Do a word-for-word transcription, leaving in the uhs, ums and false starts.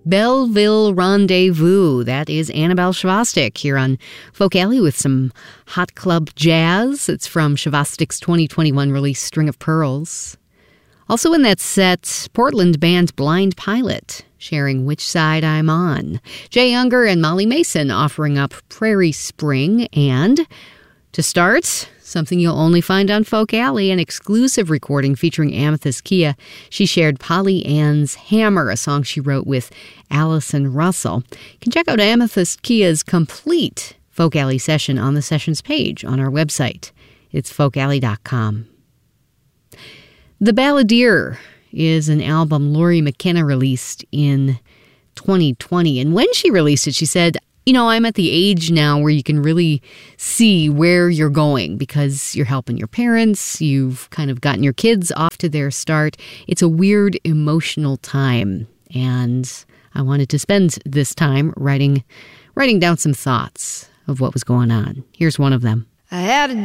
Belleville Rendezvous. That is Annabelle Shvostik here on Folk Alley with some hot club jazz. It's from Shvostik's twenty twenty-one release, String of Pearls. Also in that set, Portland band Blind Pilot, sharing Which Side I'm On. Jay Younger and Molly Mason offering up Prairie Spring. And to start, something you'll only find on Folk Alley, an exclusive recording featuring Amethyst Kia. She shared Polly Ann's Hammer, a song she wrote with Allison Russell. You can check out Amethyst Kia's complete Folk Alley session on the sessions page on our website. It's folk alley dot com. The Balladeer is an album Lori McKenna released in twenty twenty. And when she released it, she said, you know, I'm at the age now where you can really see where you're going because you're helping your parents. You've kind of gotten your kids off to their start. It's a weird emotional time. And I wanted to spend this time writing, writing down some thoughts of what was going on. Here's one of them. I had a